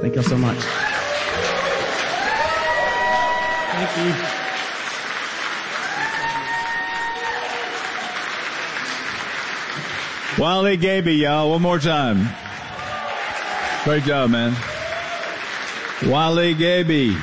Thank you so much. Thank you. Wally Gaby, y'all. One more time. Great job, man. Wally Gaby.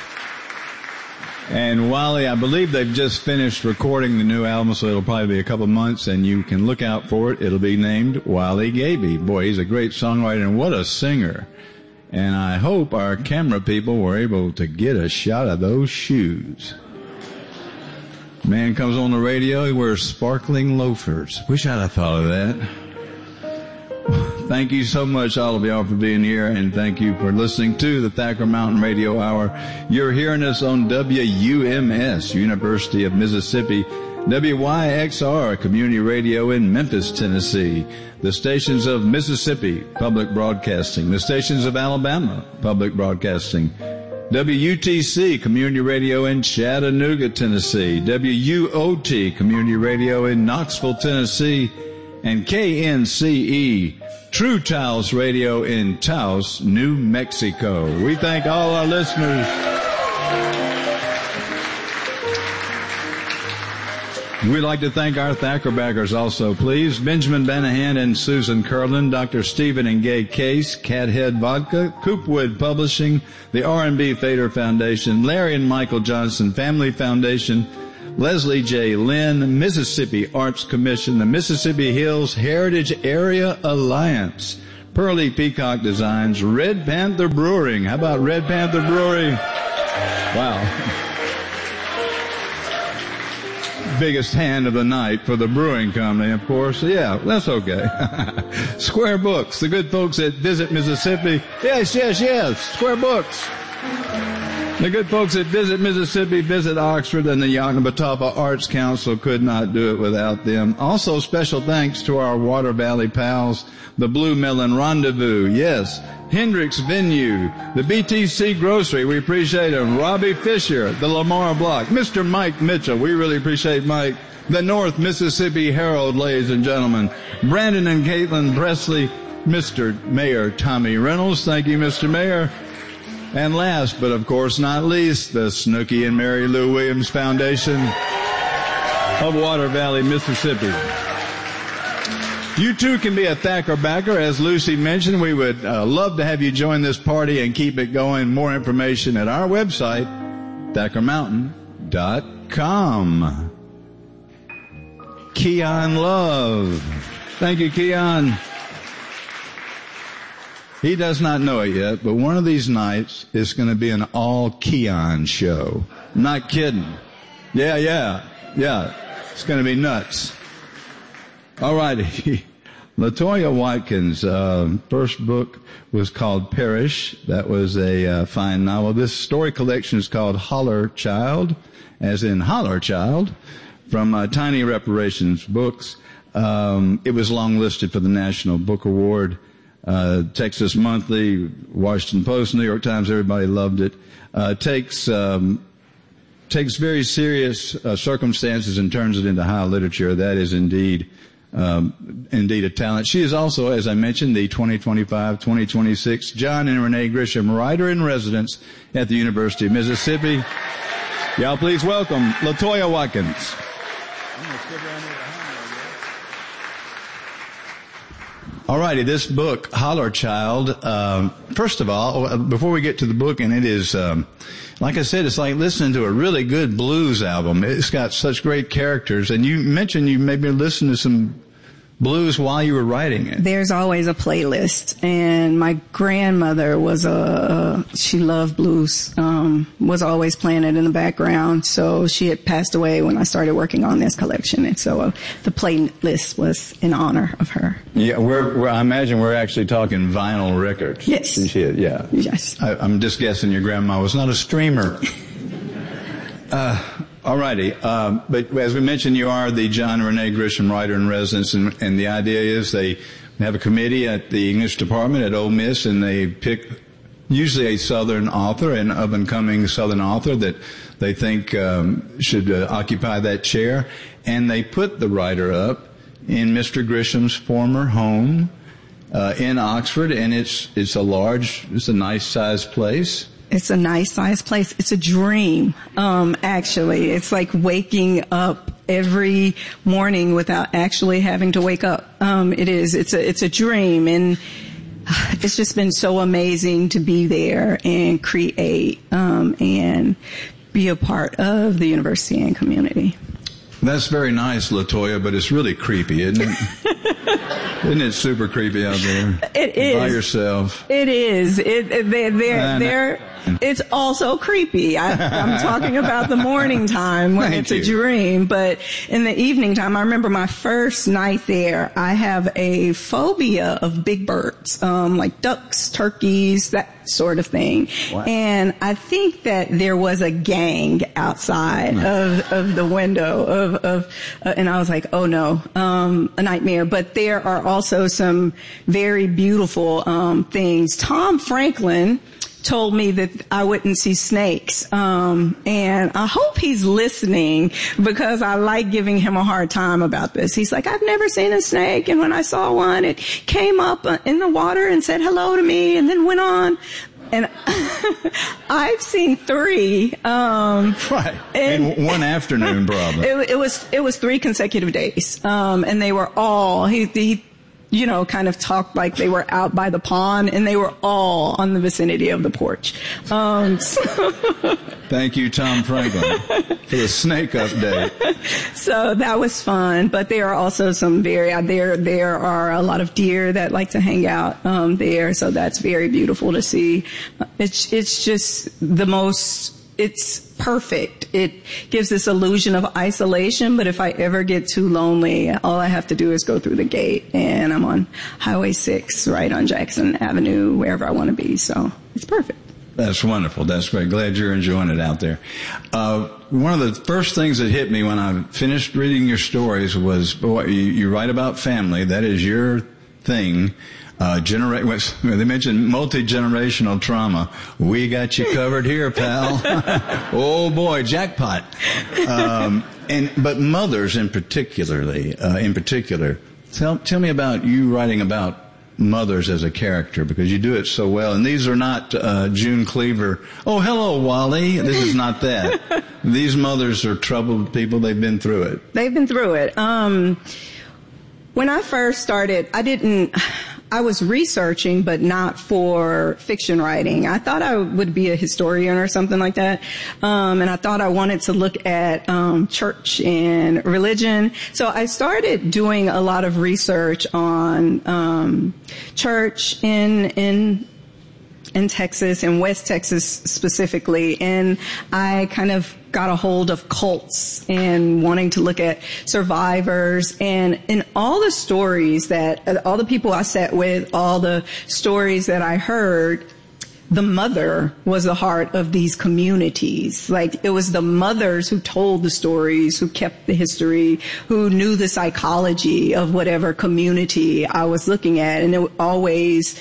And Wally, I believe they've just finished recording the new album, so it'll probably be a couple months, and you can look out for it. It'll be named Wally Gaby. Boy, he's a great songwriter, and what a singer. And I hope our camera people were able to get a shot of those shoes. Man comes on the radio, he wears sparkling loafers. Wish I'd have thought of that. Thank you so much, all of y'all, for being here, and thank you for listening to the Thacker Mountain Radio Hour. You're hearing us on WUMS, University of Mississippi, WYXR, Community Radio in Memphis, Tennessee, the stations of Mississippi, Public Broadcasting, the stations of Alabama, Public Broadcasting, WUTC, Community Radio in Chattanooga, Tennessee, WUOT, Community Radio in Knoxville, Tennessee, and KNCE, True Taos Radio in Taos, New Mexico. We thank all our listeners. We'd like to thank our Thacker backers also, please. Benjamin Banahan and Susan Curlin, Dr. Stephen and Gay Case, Cathead Vodka, Coopwood Publishing, the R&B Fader Foundation, Larry and Michael Johnson Family Foundation, Leslie J. Lynn, Mississippi Arts Commission, the Mississippi Hills Heritage Area Alliance, Pearly Peacock Designs, Red Panther Brewing. How about Red Panther Brewery? Wow. Biggest hand of the night for the brewing company, of course. Yeah, that's okay. Square Books, the good folks at Visit Mississippi. Yes, Square Books. The good folks at Visit Mississippi, Visit Oxford, and the Yoknapatawpha Arts Council could not do it without them. Also, special thanks to our Water Valley pals, the Blue Melon Rendezvous, yes, Hendricks Venue, the BTC Grocery, we appreciate him, Robbie Fisher, the Lamar Block, Mr. Mike Mitchell, we really appreciate Mike, the North Mississippi Herald, ladies and gentlemen, Brandon and Caitlin Presley, Mr. Mayor Tommy Reynolds, thank you, Mr. Mayor. And last, but of course not least, the Snooky and Mary Lou Williams Foundation of Water Valley, Mississippi. You too can be a Thacker backer. As Lucy mentioned, we would love to have you join this party and keep it going. More information at our website, ThackerMountain.com. Keon Love. Thank you, Keon. He does not know it yet, but one of these nights it's going to be an all Keon show. I'm not kidding. Yeah. It's going to be nuts. All righty. LaToya Watkins' first book was called Perish. That was a fine novel. This story collection is called Holler Child, as in Holler Child, from Tiny Reparations Books. It was long-listed for the National Book Award. Texas Monthly, Washington Post, New York Times, everybody loved it. Takes very serious circumstances and turns it into high literature. That is indeed a talent. She is also, as I mentioned, the 2025-2026 John and Renee Grisham Writer in Residence at the University of Mississippi. Y'all please welcome LaToya Watkins. All righty, this book, Holler Child, first of all, before we get to the book, and it is, like I said, it's like listening to a really good blues album. It's got such great characters, and you mentioned you maybe listened to some blues while you were writing it. There's always a playlist, and my grandmother was she loved blues, was always playing it in the background, so she had passed away when I started working on this collection, and so the playlist was in honor of her. Yeah, I imagine we're actually talking vinyl records. Yes. Yeah. Yes. I'm just guessing your grandma was not a streamer. All righty. But as we mentioned, you are the John Renee Grisham Writer in Residence, and the idea is they have a committee at the English department at Ole Miss, and they pick usually a Southern author, an up-and-coming Southern author that they think should occupy that chair, and they put the writer up in Mr. Grisham's former home in Oxford, and it's a nice sized place. It's a nice sized place. It's a dream, actually. It's like waking up every morning without actually having to wake up. It is. It's a dream, and it's just been so amazing to be there and create, and be a part of the university and community. That's very nice, LaToya, but it's really creepy, isn't it? Isn't it super creepy out there? It is. By yourself. It is. It's also creepy. I'm talking about the morning time when it's a dream, but in the evening time, I remember my first night there, I have a phobia of big birds, like ducks, turkeys, that sort of thing. Wow. And I think that there was a gang outside of the window and I was like, oh no, a nightmare. But there are also some very beautiful, things. Tom Franklin told me that I wouldn't see snakes. And I hope he's listening because I like giving him a hard time about this. He's like, I've never seen a snake. And when I saw one, it came up in the water and said hello to me and then went on. And I've seen 3. Right. In one afternoon, probably. It was 3 consecutive days. And they were all, he kind of talked like they were out by the pond, and they were all on the vicinity of the porch. Thank you, Tom Franklin, for the snake update. So that was fun, but there are also some there are a lot of deer that like to hang out, there. So that's very beautiful to see. It's just it's perfect. It gives this illusion of isolation, but if I ever get too lonely, all I have to do is go through the gate, and I'm on Highway 6, right on Jackson Avenue, wherever I want to be. So it's perfect. That's wonderful. That's great. Glad you're enjoying it out there. One of the first things that hit me when I finished reading your stories was, boy, you write about family. That is your thing. They mentioned multi-generational trauma. We got you covered here, pal. Oh boy, jackpot. But mothers in particular, tell me about you writing about mothers as a character, because you do it so well. And these are not, June Cleaver. Oh, hello, Wally. This is not that. These mothers are troubled people. They've been through it. They've been through it. When I first started, I was researching, but not for fiction writing. I thought I would be a historian or something like that. And I thought I wanted to look at, church and religion. So I started doing a lot of research on, church in Texas, in West Texas specifically. And I kind of got a hold of cults and wanting to look at survivors, and in all the stories all the people I sat with, all the stories that I heard, the mother was the heart of these communities. Like, it was the mothers who told the stories, who kept the history, who knew the psychology of whatever community I was looking at. And it always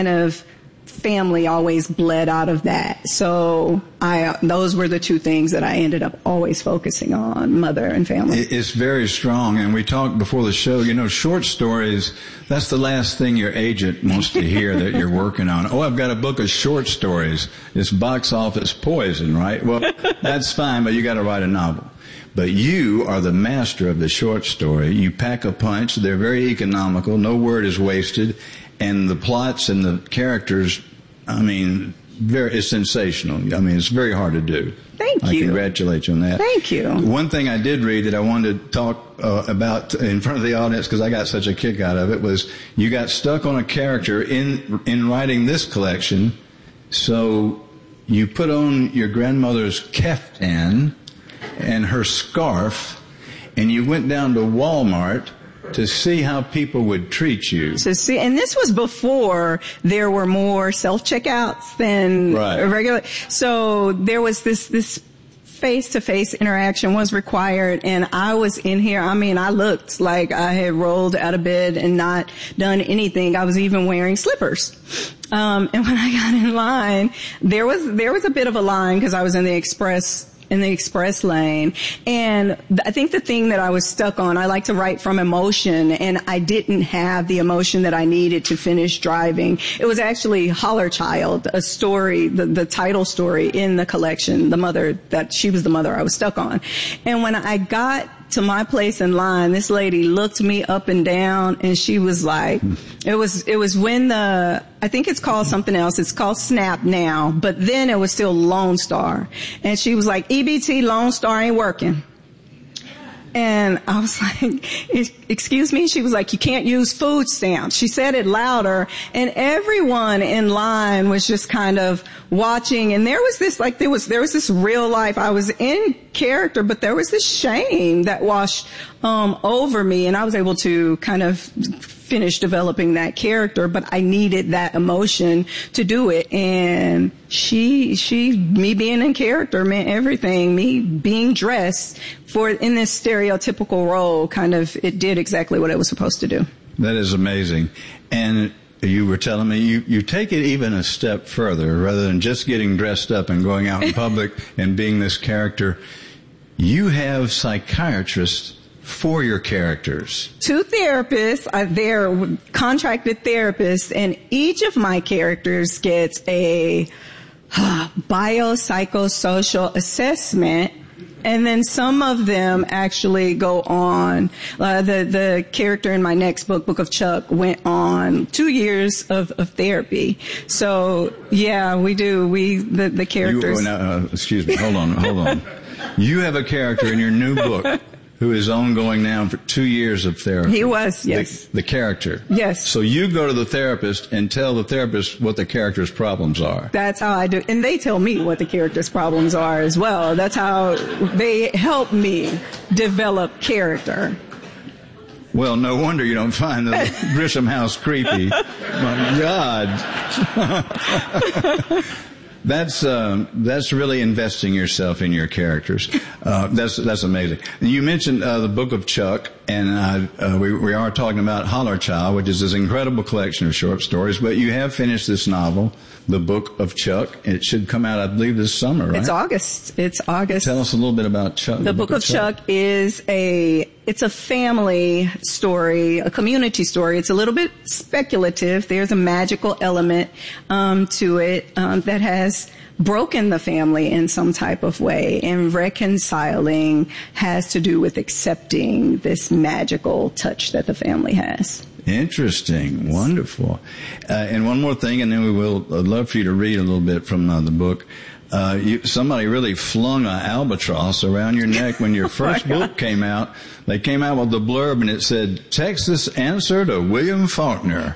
family always bled out of that. So those were the 2 things that I ended up always focusing on, mother and family. It's very strong. And we talked before the show, short stories, that's the last thing your agent wants to hear that you're working on. Oh, I've got a book of short stories. It's box office poison, right? Well, that's fine, but you got to write a novel. But you are the master of the short story. You pack a punch. They're very economical. No word is wasted. And the plots and the characters, it's sensational. It's very hard to do. Thank you. I congratulate you on that. Thank you. One thing I did read that I wanted to talk about in front of the audience, because I got such a kick out of it, was you got stuck on a character in writing this collection. So you put on your grandmother's keftan and her scarf, and you went down to Walmart to see how people would treat you. And this was before there were more self-checkouts than regular. So there was this face-to-face interaction was required, and I was in here. I looked like I had rolled out of bed and not done anything. I was even wearing slippers. And when I got in line, there was a bit of a line because I was in the express in the express lane. And I think the thing that I was stuck on, I like to write from emotion, and I didn't have the emotion that I needed to finish driving. It was actually Holler Child, a story, the title story in the collection, she was the mother I was stuck on. And when I got to my place in line, this lady looked me up and down, and she was like, it was when I think it's called something else. It's called Snap now, but then it was still Lone Star. And she was like, EBT Lone Star ain't working. And I was like, excuse me? She was like, you can't use food stamps. She said it louder, and everyone in line was just kind of watching. And there was this real life. I was in character, but there was this shame that washed over me, and I was able to kind of finish developing that character, but I needed that emotion to do it. And me being in character meant everything. Me being dressed in this stereotypical role, it did exactly what it was supposed to do. That is amazing. And you were telling me you take it even a step further. Rather than just getting dressed up and going out in public and being this character, you have psychiatrists for your characters. 2 therapists are there, Contracted therapists, and each of my characters gets a biopsychosocial assessment. And then some of them actually go on. The character in my next book of Chuck, went on 2 years of therapy. So yeah, we do. The characters. Excuse me. Hold on. You have a character in your new book who is ongoing now for 2 years of therapy. He was, yes. The character. Yes. So you go to the therapist and tell the therapist what the character's problems are. That's how I do. And they tell me what the character's problems are as well. That's how they help me develop character. Well, no wonder you don't find the Grisham house creepy. My God. That's really investing yourself in your characters. That's amazing. You mentioned the Book of Chuck, and we are talking about Holler Child, which is this incredible collection of short stories. But you have finished this novel, The Book of Chuck. It should come out, I believe, this summer, right? It's August. Tell us a little bit about Chuck. The Book of Chuck is it's a family story, a community story. It's a little bit speculative. There's a magical element to it that has broken the family in some type of way, and reconciling has to do with accepting this magical touch that the family has. Interesting. Wonderful. And one more thing, and then I'd love for you to read a little bit from the book. Somebody really flung an albatross around your neck when your first book came out. They came out with the blurb, and it said, Texas answer to William Faulkner.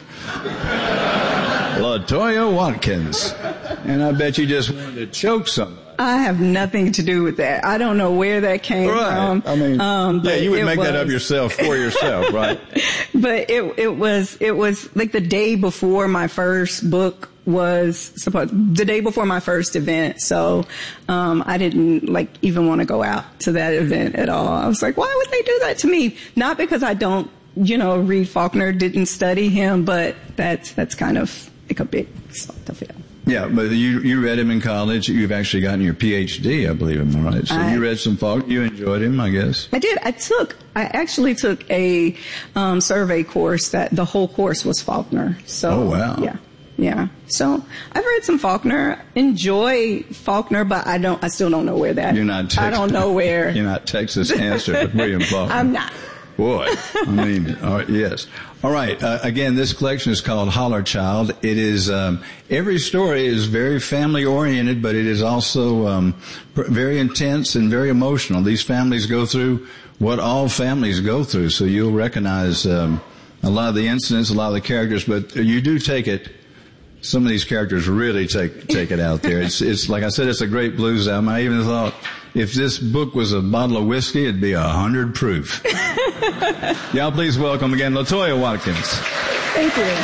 LaToya Watkins. And I bet you just wanted to choke somebody. I have nothing to do with that. I don't know where that came from. I mean, you would make that up yourself for yourself, right? But it was like the day before my first book the day before my first event. So, I didn't even want to go out to that event at all. I was like, why would they do that to me? Not because I don't, read Faulkner, didn't study him, but that's kind of like a big salt to feel. Yeah, but you read him in college. You've actually gotten your PhD, I believe, am I right? So you read some Faulkner. You enjoyed him, I guess. I did. I actually took a survey course that the whole course was Faulkner. So, oh, wow. Yeah. So I've read some Faulkner, enjoy Faulkner, but I still don't know where that. You're not Texas. I don't know where. You're not Texas answer to William Faulkner. I'm not. Boy, I mean, yes. All right. Again, this collection is called Holler Child. It is, every story is very family oriented, but it is also, very intense and very emotional. These families go through what all families go through. So you'll recognize, a lot of the incidents, a lot of the characters, but you do take it. Some of these characters really take it out there. It's like I said, it's a great blues album. I even thought if this book was a bottle of whiskey, it'd be 100 proof. Y'all please welcome again LaToya Watkins. Thank you.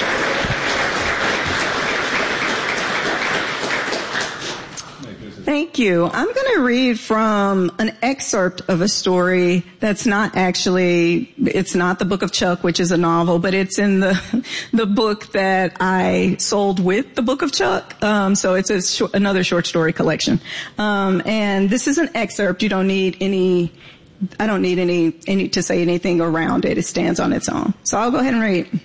Thank Thank you. I'm going to read from an excerpt of a story that's not actually, it's not the Book of Chuck, which is a novel, but it's in the book that I sold with the Book of Chuck. So it's another short story collection. And this is an excerpt. You don't need I don't need any to say anything around it. It stands on its own. So I'll go ahead and read.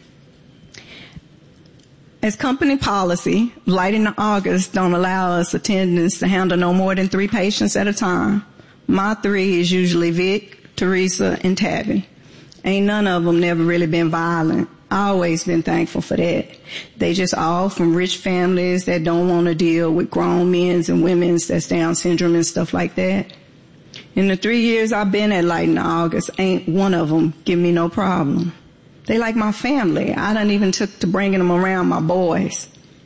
As company policy, Light in August don't allow us attendants to handle no more than 3 patients at a time. My 3 is usually Vic, Teresa, and Tabby. Ain't none of them never really been violent. I always been thankful for that. They just all from rich families that don't want to deal with grown men's and women's that's Down syndrome and stuff like that. In the 3 years I've been at Light in August, ain't one of them give me no problem. They like my family. I done even took to bringing them around my boys.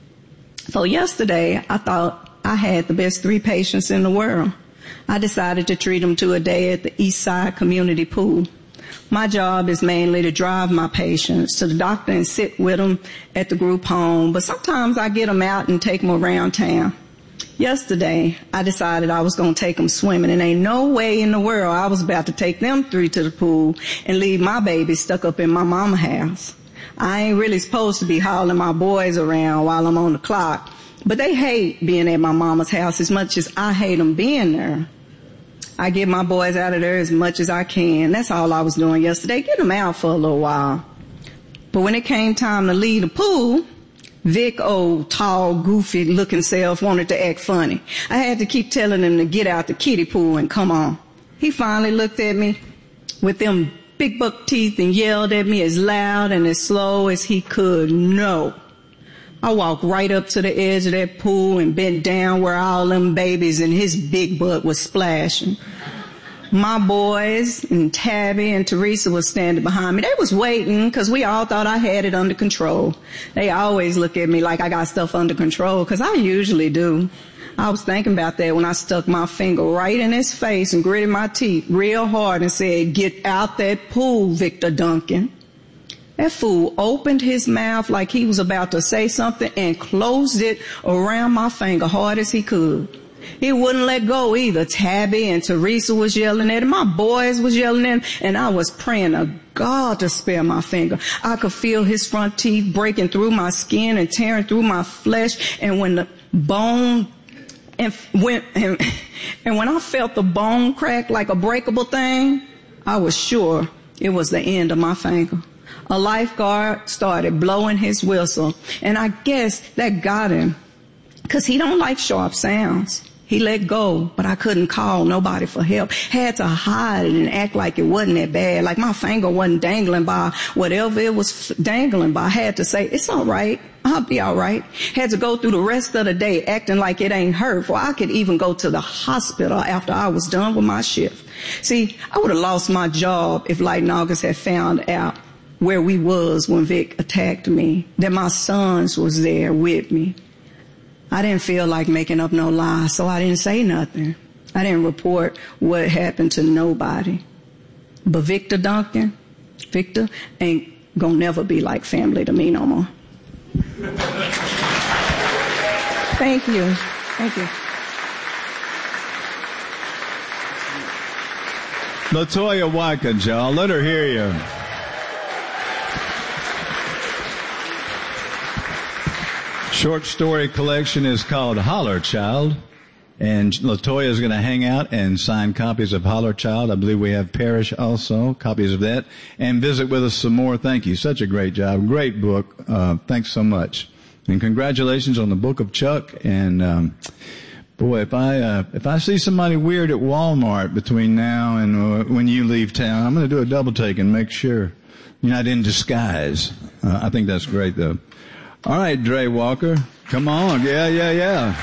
So yesterday, I thought I had the best 3 patients in the world. I decided to treat them to a day at the East Side Community Pool. My job is mainly to drive my patients to the doctor and sit with them at the group home, but sometimes I get them out and take them around town. Yesterday, I decided I was going to take them swimming, and ain't no way in the world I was about to take them 3 to the pool and leave my baby stuck up in my mama's house. I ain't really supposed to be hauling my boys around while I'm on the clock, but they hate being at my mama's house as much as I hate them being there. I get my boys out of there as much as I can. That's all I was doing yesterday, get them out for a little while. But when it came time to leave the pool, Vic, old, tall, goofy-looking self, wanted to act funny. I had to keep telling him to get out the kiddie pool and come on. He finally looked at me with them big buck teeth and yelled at me as loud and as slow as he could, "No." I walked right up to the edge of that pool and bent down where all them babies and his big butt was splashing. My boys and Tabby and Teresa was standing behind me. They was waiting because we all thought I had it under control. They always look at me like I got stuff under control because I usually do. I was thinking about that when I stuck my finger right in his face and gritted my teeth real hard and said, "Get out that pool, Victor Duncan." That fool opened his mouth like he was about to say something and closed it around my finger hard as he could. He wouldn't let go either. Tabby and Teresa was yelling at him. My boys was yelling at him. And I was praying to God to spare my finger. I could feel his front teeth breaking through my skin and tearing through my flesh. And when the bone and when I felt the bone crack like a breakable thing, I was sure it was the end of my finger. A lifeguard started blowing his whistle. And I guess that got him. 'Cause he don't like sharp sounds. He let go, but I couldn't call nobody for help. Had to hide it and act like it wasn't that bad, like my finger wasn't dangling by whatever it was dangling by. I had to say, "It's all right. I'll be all right." Had to go through the rest of the day acting like it ain't hurt, for I could even go to the hospital after I was done with my shift. See, I would have lost my job if Light in August had found out where we was when Vic attacked me, that my sons was there with me. I didn't feel like making up no lie, so I didn't say nothing. I didn't report what happened to nobody. But Victor Duncan, Victor ain't gonna never be like family to me no more. Thank you. Thank you. LaToya Watkins, y'all. Let her hear you. Short story collection is called Holler Child, and LaToya is going to hang out and sign copies of Holler Child. I believe we have Parrish also, copies of that, and visit with us some more. Thank you. Such a great job. Great book. Thanks so much. And congratulations on the Book of Chuck. And, boy, if I see somebody weird at Walmart between now and when you leave town, I'm going to do a double take and make sure you're not in disguise. I think that's great, though. All right, Dre Walker, come on. Yeah.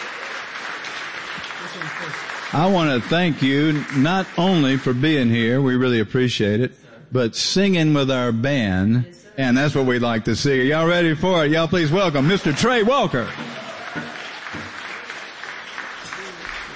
I want to thank you not only for being here, we really appreciate it, but singing with our band, and that's what we'd like to see. Are y'all ready for it? Y'all please welcome Mr. Trey Walker.